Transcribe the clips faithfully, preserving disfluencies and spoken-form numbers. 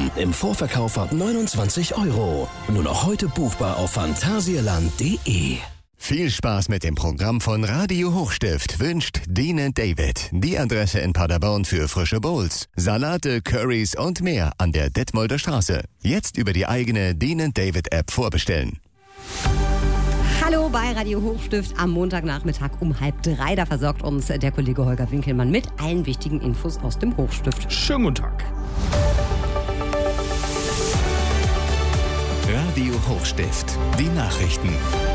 Karten im Vorverkauf ab neunundzwanzig Euro. Nur noch heute buchbar auf phantasialand punkt de. Viel Spaß mit dem Programm von Radio Hochstift wünscht Dean and David. Die Adresse in Paderborn für frische Bowls, Salate, Currys und mehr an der Detmolder Straße. Jetzt über die eigene Dean and David App vorbestellen. Hallo bei Radio Hochstift am Montagnachmittag um halb drei. Da versorgt uns der Kollege Holger Winkelmann mit allen wichtigen Infos aus dem Hochstift. Schönen guten Tag. Radio Hochstift, die Nachrichten.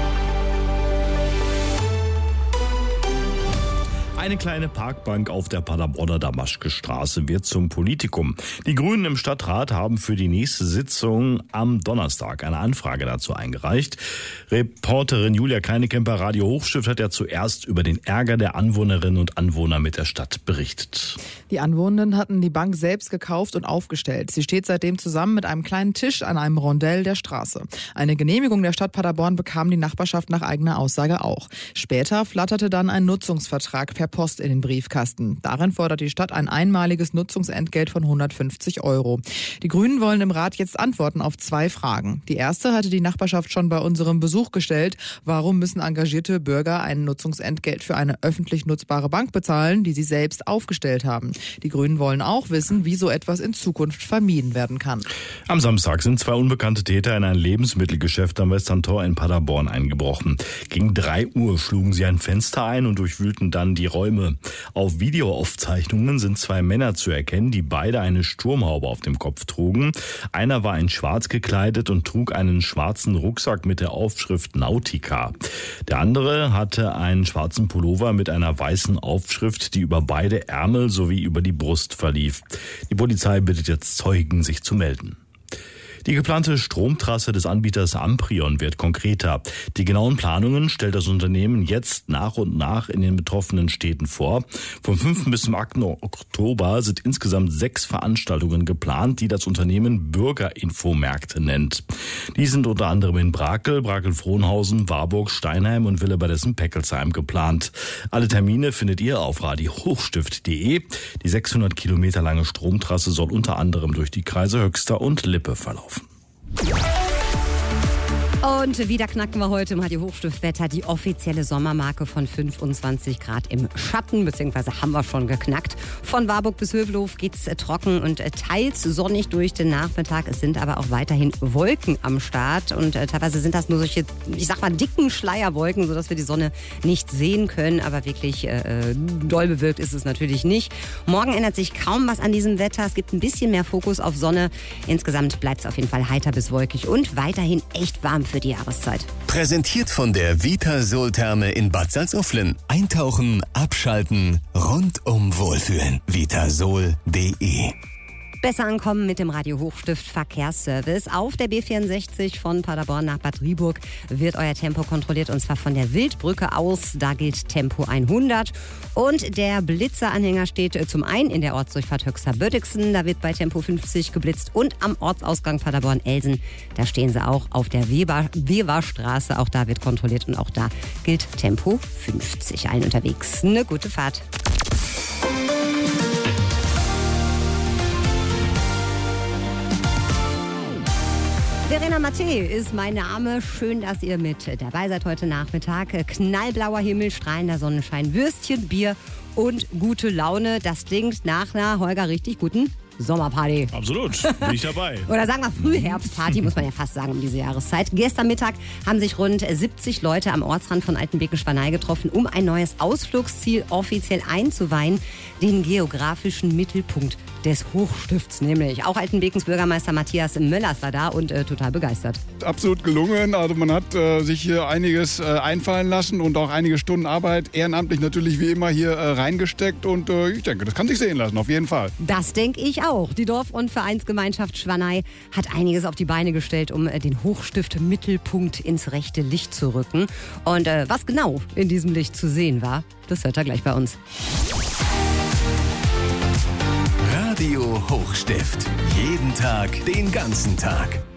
Eine kleine Parkbank auf der Paderborner Damaschke-Straße wird zum Politikum. Die Grünen im Stadtrat haben für die nächste Sitzung am Donnerstag eine Anfrage dazu eingereicht. Reporterin Julia Kleinekemper, Radio Hochstift, hat ja zuerst über den Ärger der Anwohnerinnen und Anwohner mit der Stadt berichtet. Die Anwohnenden hatten die Bank selbst gekauft und aufgestellt. Sie steht seitdem zusammen mit einem kleinen Tisch an einem Rondell der Straße. Eine Genehmigung der Stadt Paderborn bekam die Nachbarschaft nach eigener Aussage auch. Später flatterte dann ein Nutzungsvertrag per Post in den Briefkasten. Darin fordert die Stadt ein einmaliges Nutzungsentgelt von hundertfünfzig Euro. Die Grünen wollen im Rat jetzt Antworten auf zwei Fragen. Die erste hatte die Nachbarschaft schon bei unserem Besuch gestellt. Warum müssen engagierte Bürger ein Nutzungsentgelt für eine öffentlich nutzbare Bank bezahlen, die sie selbst aufgestellt haben? Die Grünen wollen auch wissen, wie so etwas in Zukunft vermieden werden kann. Am Samstag sind zwei unbekannte Täter in ein Lebensmittelgeschäft am Western Tor in Paderborn eingebrochen. Gegen drei Uhr schlugen sie ein Fenster ein und durchwühlten dann die Räume. Auf Videoaufzeichnungen sind zwei Männer zu erkennen, die beide eine Sturmhaube auf dem Kopf trugen. Einer war in schwarz gekleidet und trug einen schwarzen Rucksack mit der Aufschrift Nautica. Der andere hatte einen schwarzen Pullover mit einer weißen Aufschrift, die über beide Ärmel sowie über die Brust verlief. Die Polizei bittet jetzt Zeugen, sich zu melden. Die geplante Stromtrasse des Anbieters Amprion wird konkreter. Die genauen Planungen stellt das Unternehmen jetzt nach und nach in den betroffenen Städten vor. Vom fünften bis zum achten Oktober sind insgesamt sechs Veranstaltungen geplant, die das Unternehmen Bürgerinfomärkte nennt. Die sind unter anderem in Brakel, Brakel-Frohnhausen, Warburg, Steinheim und Willebadessen-Peckelsheim geplant. Alle Termine findet ihr auf radio hochstift punkt de. Die sechshundert Kilometer lange Stromtrasse soll unter anderem durch die Kreise Höxter und Lippe verlaufen. Und wieder knacken wir heute im Radio Hochstift Wetter die offizielle Sommermarke von fünfundzwanzig Grad im Schatten, beziehungsweise haben wir schon geknackt. Von Warburg bis Hövelhof geht's trocken und teils sonnig durch den Nachmittag. Es sind aber auch weiterhin Wolken am Start und äh, teilweise sind das nur solche, ich sag mal, dicken Schleierwolken, sodass wir die Sonne nicht sehen können. Aber wirklich äh, doll bewölkt ist es natürlich nicht. Morgen ändert sich kaum was an diesem Wetter. Es gibt ein bisschen mehr Fokus auf Sonne. Insgesamt bleibt es auf jeden Fall heiter bis wolkig und weiterhin echt warm für die Jahreszeit. Präsentiert von der Vitasol-Therme in Bad Salzuflen. Eintauchen, abschalten, rundum wohlfühlen. vitasol punkt de. Besser ankommen mit dem Radio Hochstift Verkehrsservice. Auf der B vierundsechzig von Paderborn nach Bad Driburg wird euer Tempo kontrolliert und zwar von der Wildbrücke aus. Da gilt Tempo hundert. Und der Blitzeranhänger steht zum einen in der Ortsdurchfahrt Höxter-Böttixen. Da wird bei Tempo fünfzig geblitzt und am Ortsausgang Paderborn-Elsen. Da stehen sie auch auf der Weber, Weberstraße. Auch da wird kontrolliert und auch da gilt Tempo fünfzig. Allen unterwegs eine gute Fahrt. Verena Mattei ist mein Name. Schön, dass ihr mit dabei seid heute Nachmittag. Knallblauer Himmel, strahlender Sonnenschein, Würstchen, Bier und gute Laune. Das klingt nach einer, Holger, richtig guten Sommerparty. Absolut, bin ich dabei. Oder sagen wir Frühherbstparty, muss man ja fast sagen um diese Jahreszeit. Gestern Mittag haben sich rund siebzig Leute am Ortsrand von Altenbeken-Schwanei getroffen, um ein neues Ausflugsziel offiziell einzuweihen, den geografischen Mittelpunkt des Hochstifts nämlich. Auch Altenbekens Bürgermeister Matthias Möllers war da und äh, total begeistert. Absolut gelungen. Also man hat äh, sich hier einiges äh, einfallen lassen und auch einige Stunden Arbeit ehrenamtlich natürlich wie immer hier äh, reingesteckt und äh, ich denke, das kann sich sehen lassen, auf jeden Fall. Das denke ich auch. Die Dorf- und Vereinsgemeinschaft Schwanei hat einiges auf die Beine gestellt, um äh, den Hochstift-Mittelpunkt ins rechte Licht zu rücken. Und äh, was genau in diesem Licht zu sehen war, das hört er gleich bei uns. Radio Hochstift. Jeden Tag, den ganzen Tag.